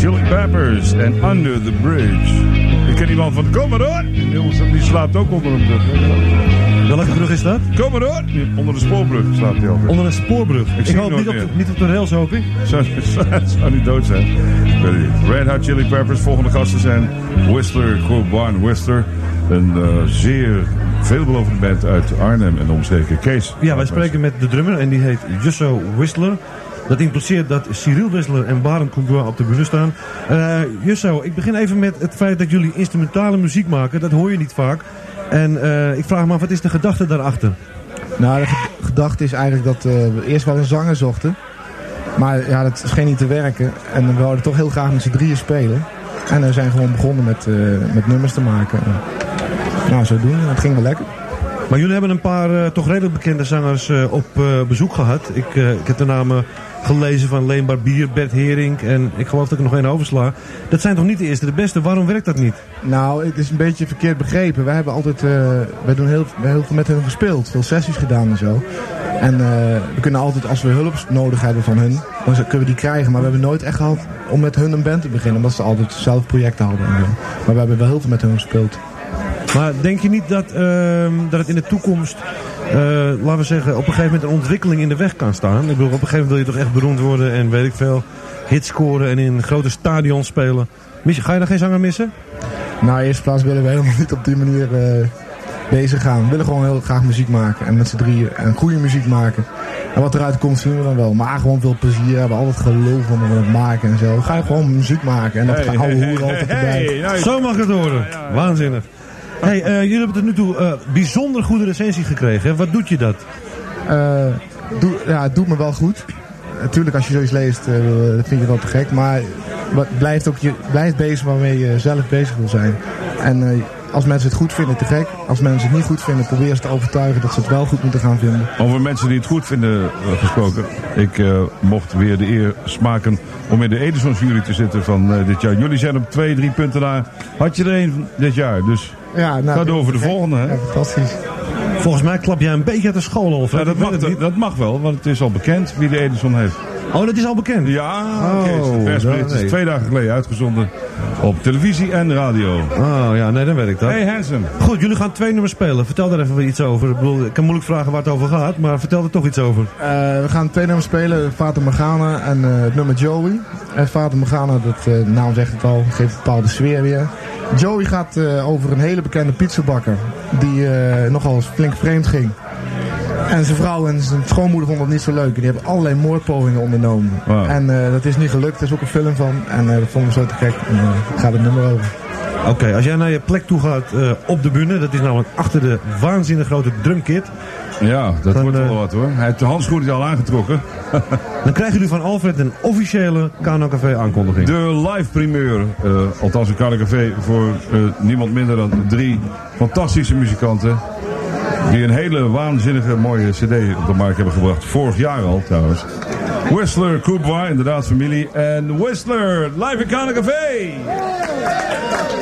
Chili Peppers en Under the Bridge. Ik ken iemand van Commodore. Die slaapt ook onder een brug. Welke brug is dat? Commodore. Onder de spoorbrug slaapt hij altijd. Onder een spoorbrug. Ik hoop niet op de rails, hoop ik. Zou niet dood zijn. Red Hot Chili Peppers. Volgende gasten zijn Whistler, Cobain Whistler. Een zeer veelbelovende band uit Arnhem en omstreken. Kees. Ja, wij spreken met de drummer en die heet Jusso Whistler. Dat impliceert dat Cyril Whistler en Barend Courbois op de bühne staan. Jusso, ik begin even met het feit dat jullie instrumentale muziek maken. Dat hoor je niet vaak. En ik vraag me af, wat is de gedachte daarachter? Nou, de gedachte is eigenlijk dat we eerst wel een zanger zochten. Maar ja, dat scheen niet te werken. En we wilden toch heel graag met z'n drieën spelen. En we zijn gewoon begonnen met nummers te maken. Nou, zo doen. Het ging wel lekker. Maar jullie hebben een paar toch redelijk bekende zangers op bezoek gehad. Ik heb de namen gelezen van Leen Barbier, Bert Herink en ik geloof dat ik er nog één oversla. Dat zijn toch niet de eerste de beste? Waarom werkt dat niet? Nou, het is een beetje verkeerd begrepen. Wij hebben altijd wij doen heel veel met hen gespeeld. Veel sessies gedaan en zo. En we kunnen altijd, als we hulp nodig hebben van hun, dan kunnen we die krijgen. Maar we hebben nooit echt gehad om met hun een band te beginnen. Omdat ze altijd zelf projecten hadden. Maar we hebben wel heel veel met hun gespeeld. Maar denk je niet dat het in de toekomst, laten we zeggen, op een gegeven moment een ontwikkeling in de weg kan staan? Ik bedoel, op een gegeven moment wil je toch echt beroemd worden en weet ik veel, hits scoren en in grote stadions spelen. Ga je daar geen zanger missen? Nou, in eerste plaats willen we helemaal niet op die manier bezig gaan. We willen gewoon heel graag muziek maken en met z'n drieën en goede muziek maken. En wat eruit komt zien we dan wel. Maar gewoon veel plezier hebben, altijd geloof van het maken en zo. Ga je gewoon muziek maken en dat gaan oude hoeren altijd erbij. Zo mag het horen. Ja. Waanzinnig. Hey, jullie hebben tot nu toe bijzonder goede recensie gekregen. Hè? Wat doet je dat? Het doet me wel goed. Natuurlijk, als je zoiets leest, dat vind je wel te gek. Maar je blijft bezig waarmee je zelf bezig wil zijn. En als mensen het goed vinden, te gek. Als mensen het niet goed vinden, probeer ze te overtuigen dat ze het wel goed moeten gaan vinden. Over mensen die het goed vinden gesproken. Ik mocht weer de eer smaken om in de Edisons jury te zitten van dit jaar. Jullie zijn op 2-3 punten na. Had je er één dit jaar, dus ja, nou, ga door voor de volgende. Hè? Ja, fantastisch. Volgens mij klap jij een beetje uit de school, of? Ja, dat mag wel, want het is al bekend wie de Edison heeft. Oh, dat is al bekend? Ja, het persbericht is 2 dagen geleden uitgezonden op televisie en radio. Oh ja, nee, dan weet ik dat. Hey Hansen. Goed, jullie gaan 2 nummers spelen. Vertel daar even iets over. Ik bedoel, ik kan moeilijk vragen waar het over gaat, maar vertel er toch iets over. We gaan 2 nummers spelen, Fata Morgana en het nummer Joey. En Fata Morgana, de naam zegt het al, geeft een bepaalde sfeer weer. Joey gaat over een hele bekende pizzabakker die nogal flink vreemd ging. En zijn vrouw en zijn schoonmoeder vonden het niet zo leuk. En die hebben allerlei moordpogingen ondernomen. Wow. En dat is niet gelukt. Er is ook een film van. En dat vonden we zo te gek. En daar gaat het nummer over. Oké, als jij naar je plek toe gaat op de bühne. Dat is namelijk achter de waanzinnig grote drumkit. Ja, dat wordt wel wat hoor. Hij heeft de handschoen al aangetrokken. Dan krijgen jullie van Alfred een officiële Kano Café aankondiging. De live primeur. Althans een Kano Café voor niemand minder dan 3 fantastische muzikanten. Die een hele waanzinnige mooie cd op de markt hebben gebracht. Vorig jaar al trouwens. Whistler, Courbois, inderdaad familie. En Whistler, live in Kano Café.